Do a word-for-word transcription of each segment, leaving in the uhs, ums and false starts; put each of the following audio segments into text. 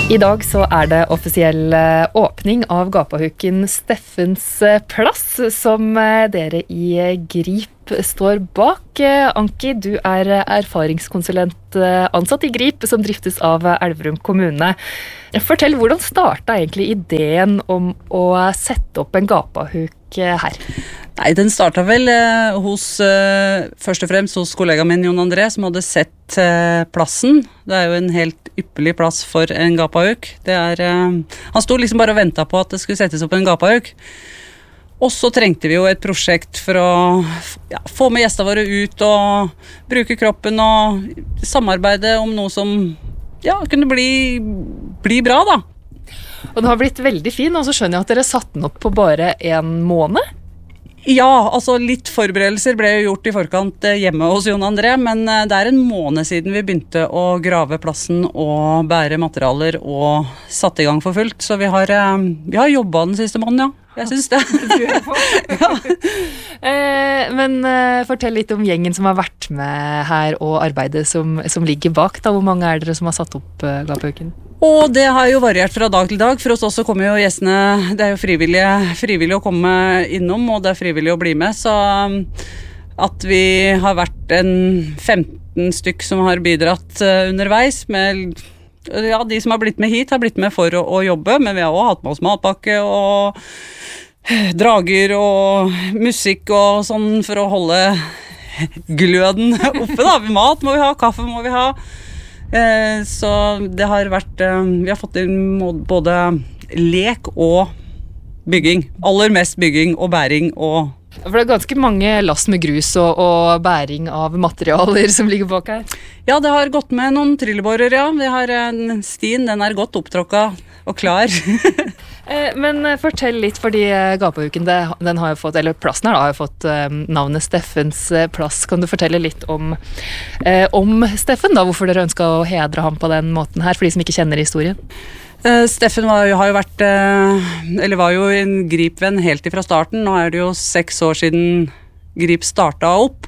I dag så er det offisiell åpning av gapahuken Steffens plass, som dere i GRIP står bak. Anki, du er erfaringskonsulent ansatt i GRIP, som driftes av Elverum kommune. Fortell, hvordan startet egentlig ideen om å sette opp en gapahuk her? Nei, den startet vel eh, hos, eh, først og fremst hos kollegaen min Jon André, som hadde sett eh, plassen. Det er jo en helt ypperlig plass for en gapahuk. Det er, eh, han stod liksom bare og ventet på at det skulle settes opp en gapahuk. Og så trengte vi jo et prosjekt for å ja, få med gjestene våre ut og bruke kroppen og samarbeide om noe som ja, kunne bli, bli bra da. Og den har blitt veldig fin, og så skjønner jeg at dere satte den opp på bare en måned. Ja, altså litt forberedelser ble jo gjort i forkant hjemme hos Jon André, men det er en måned siden vi begynte å grave plassen og bære materialer og satte i gang for fullt. Så vi har, vi har jobbet den siste måneden, ja. Jeg synes det. ja. eh, men eh, fortell litt om gjengen som har vært med her og arbeidet som, som ligger bak. Da. Hvor mange er dere som har satt opp eh, gapahuken? Og det har jo variert fra dag til dag. For oss også kommer jo gjestene, det er jo frivillige, frivillige å komme innom, og det er frivillig å bli med. Så at vi har vært en femten stykk som har bidratt uh, underveis med, ja, de som har blitt med hit har blitt med for å, å jobbe, men vi har også hatt med oss matpakke og drager og musikk og sånn for å holde gløden oppe da. Mat må vi ha, kaffe må vi ha. Så det har vært, vi har fått inn både lek og bygging. Aller mest bygging og bæring og... For det er ganske mange last med grus og, og bæring av materialer som ligger bak her. Ja, det har gått med noen trillebårer, ja. Vi har en stien, den er godt opptråkket og klar. Men fortell litt, fordi gapahuken, den har jo fått, eller plassen her da, har jo fått navnet Steffens plass. Kan du fortelle litt om, om Steffen da, hvorfor dere ønsket å hedre ham på den måten her, for de som ikke kjenner historien? Uh, Steffen var, har jo vært, uh, eller var jo en GRIP-venn helt ifra starten. Nå er det jo seks år siden GRIP startet opp.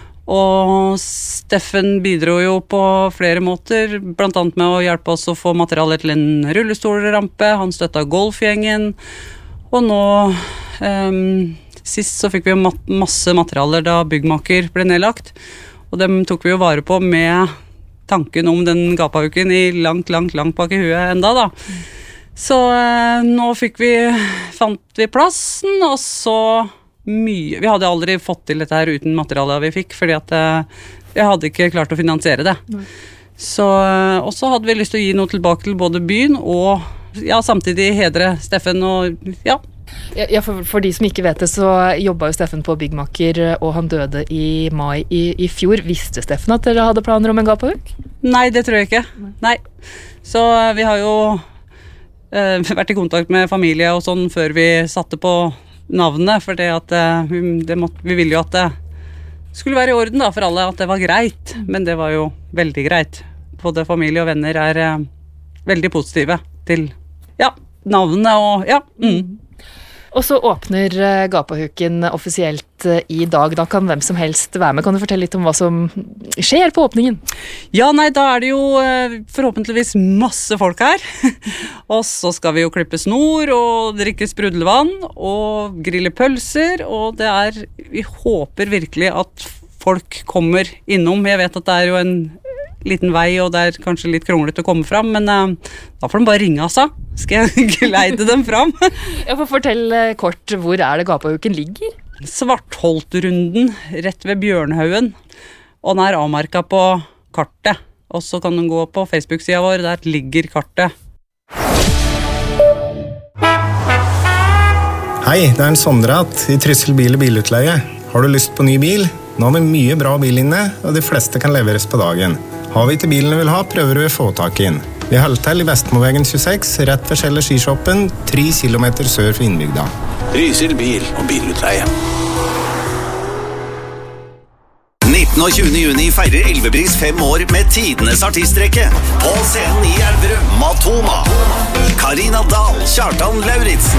Og Steffen bidro jo på flere måter, blant annet med å hjelpe oss å få materialer til en rullestolrampe. Han støttet golfgjengen. Og nå, um, sist så fikk vi jo masse materialer da byggmaker ble nedlagt. Og dem tok vi jo vare på med tanken om den gapahuken i langt, langt, langt bak i huet enda da. Så eh, nå fikk vi, fant vi plassen, og så mye. Vi hadde aldri fått til dette her uten materialet vi fikk, fordi at eh, jeg hadde ikke klart å finansiere det. Nei. Så, eh, og så hadde vi lyst til å gi noe tilbake til både byen, og ja, samtidig hedre Steffen, og ja. Ja, for, for de som ikke vet det, så jobbet jo Steffen på byggmaker, og han døde i mai i, i fjor. Visste Steffen at dere hadde planer om en gapahuk? Nei, det tror jeg ikke. Nei. Så vi har jo eh, vært i kontakt med familie og sånn før vi satte på navnet, for det at, eh, det måtte, vi ville jo at det skulle være i orden da, for alle, at det var greit. Men det var jo veldig greit. Både familie og venner er eh, veldig positive til ja, navnet og ja, mm. Og så åpner gapahuken offisielt i dag. Da kan hvem som helst være med. Kan du fortelle litt om hva som skjer på åpningen? Ja, nei, da er det jo forhåpentligvis masse folk her. Og så skal vi jo klippe snor og drikke sprudlevann og grille pølser. Og det er, vi håper virkelig at folk kommer innom. Jeg vet at det er jo en liten vei, og det er kanskje litt kronglete å komme fram, men uh, da får de bare ringe altså. Skal jeg geleide dem fram? Jeg får fortelle kort, hvor er det gapahuken ligger? Svartholtrunden, rett ved Bjørnhaugen, og den er avmarket på kartet. Og så kan du gå på Facebook-siden vår, der ligger kartet. Hei, det er en Sondrat i Tryssel bil og bilutleie. Har du lyst på ny bil? Nå har vi mye bra bil inne, og de fleste kan leveres på dagen. Har vi ikke bilen du vil ha, prøver du å få tak inn. Vi holder til i Vestmoveien tjueseks, rett ved Kjeller skishoppen, tre kilometer sør for innbygda. Trysil bil og bilutleie. nittende og tjuende juni feirer Elvebris fem år med tidenes artistrekke. På scenen i Elverum, Matoma, Karina Dahl, Kjartan Lauritsen,